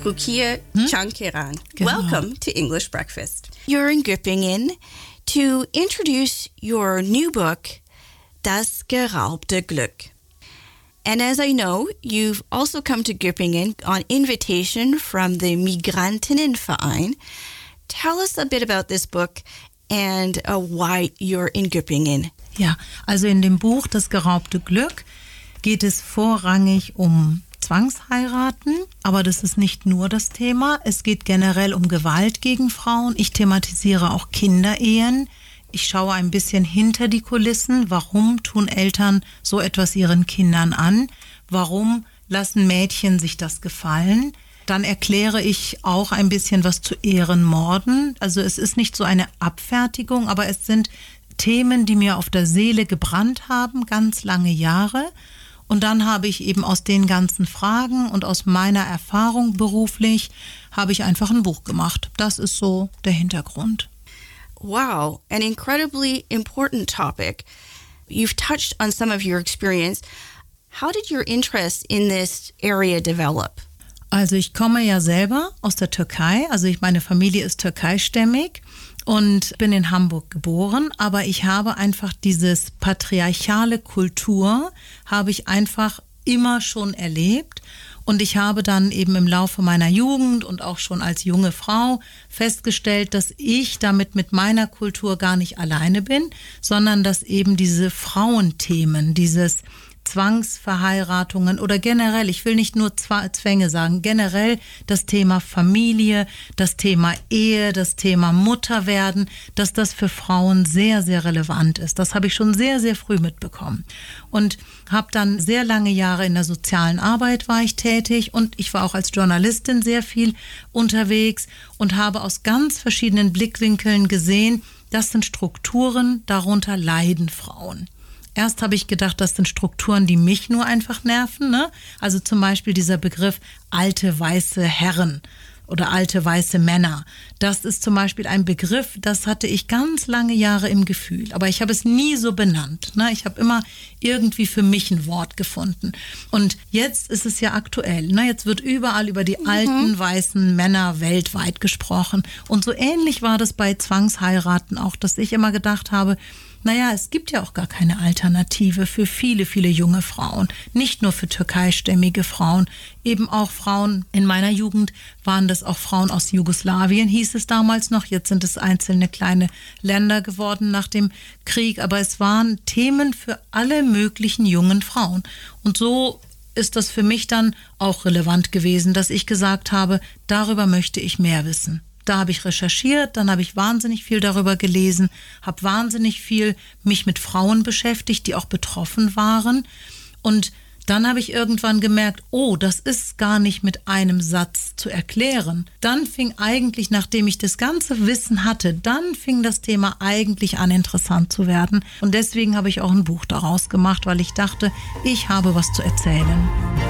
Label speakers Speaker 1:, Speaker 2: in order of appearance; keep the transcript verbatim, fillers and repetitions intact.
Speaker 1: Rukia
Speaker 2: Hm?
Speaker 1: Chankiran.
Speaker 2: Genau.
Speaker 1: Welcome to English Breakfast.
Speaker 3: You're in Göppingen to introduce your new book, Das geraubte Glück. And as I know, you've also come to Göppingen on invitation from the Migrantinnenverein. Tell us a bit about this book and uh, why you're in Göppingen.
Speaker 2: Ja, also in dem Buch Das geraubte Glück geht es vorrangig um Zwangsheiraten, aber das ist nicht nur das Thema. Es geht generell um Gewalt gegen Frauen. Ich thematisiere auch Kinderehen. Ich schaue ein bisschen hinter die Kulissen. Warum tun Eltern so etwas ihren Kindern an? Warum lassen Mädchen sich das gefallen? Dann erkläre ich auch ein bisschen was zu Ehrenmorden. Also es ist nicht so eine Abfertigung, aber es sind Themen, die mir auf der Seele gebrannt haben, ganz lange Jahre. Und dann habe ich eben aus den ganzen Fragen und aus meiner Erfahrung beruflich, habe ich einfach ein Buch gemacht. Das ist so der Hintergrund.
Speaker 1: Wow, an incredibly important topic. You've touched on some of your experience. How did your interest in this area develop?
Speaker 2: Also ich komme ja selber aus der Türkei, also ich, meine Familie ist türkeistämmig und bin in Hamburg geboren, aber ich habe einfach dieses patriarchale Kultur, habe ich einfach immer schon erlebt. Und ich habe dann eben im Laufe meiner Jugend und auch schon als junge Frau festgestellt, dass ich damit mit meiner Kultur gar nicht alleine bin, sondern dass eben diese Frauenthemen, dieses Zwangsverheiratungen oder generell, ich will nicht nur Zwänge sagen, generell das Thema Familie, das Thema Ehe, das Thema Mutterwerden, dass das für Frauen sehr, sehr relevant ist. Das habe ich schon sehr, sehr früh mitbekommen. Und habe dann sehr lange Jahre in der sozialen Arbeit war ich tätig und ich war auch als Journalistin sehr viel unterwegs und habe aus ganz verschiedenen Blickwinkeln gesehen, das sind Strukturen, darunter leiden Frauen. Erst habe ich gedacht, das sind Strukturen, die mich nur einfach nerven, ne? Also zum Beispiel dieser Begriff alte weiße Herren oder alte weiße Männer. Das ist zum Beispiel ein Begriff, das hatte ich ganz lange Jahre im Gefühl. Aber ich habe es nie so benannt, ne? Ich habe immer irgendwie für mich ein Wort gefunden. Und jetzt ist es ja aktuell, ne? Jetzt wird überall über die mhm. alten weißen Männer weltweit gesprochen. Und so ähnlich war das bei Zwangsheiraten auch, dass ich immer gedacht habe, naja, es gibt ja auch gar keine Alternative für viele, viele junge Frauen. Nicht nur für türkeistämmige Frauen, eben auch Frauen. In meiner Jugend waren das auch Frauen aus Jugoslawien, hieß es damals noch. Jetzt sind es einzelne kleine Länder geworden nach dem Krieg. Aber es waren Themen für alle möglichen jungen Frauen. Und so ist das für mich dann auch relevant gewesen, dass ich gesagt habe, darüber möchte ich mehr wissen. Da habe ich recherchiert, dann habe ich wahnsinnig viel darüber gelesen, habe wahnsinnig viel mich mit Frauen beschäftigt, die auch betroffen waren. Und dann habe ich irgendwann gemerkt, oh, das ist gar nicht mit einem Satz zu erklären. Dann fing eigentlich, nachdem ich das ganze Wissen hatte, dann fing das Thema eigentlich an, interessant zu werden. Und deswegen habe ich auch ein Buch daraus gemacht, weil ich dachte, ich habe was zu erzählen.